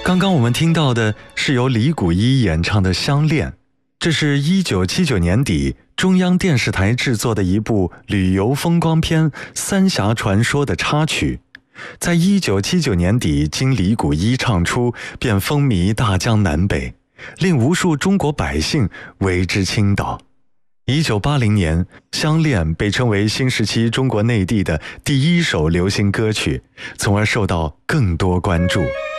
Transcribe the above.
刚刚我们听到的是由李谷一演唱的《相恋》，这是1979年底中央电视台制作的一部旅游风光片《三峡传说》的插曲，在1979年底经李谷一唱出，便风靡大江南北，令无数中国百姓为之倾倒。1980年，《相恋》被称为新时期中国内地的第一首流行歌曲，从而受到更多关注。